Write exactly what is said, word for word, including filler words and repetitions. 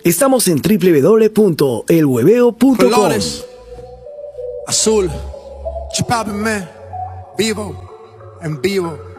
Estamos en w w w punto el hueveo punto com. Colores, azul, Chipapa Man, vivo, en vivo.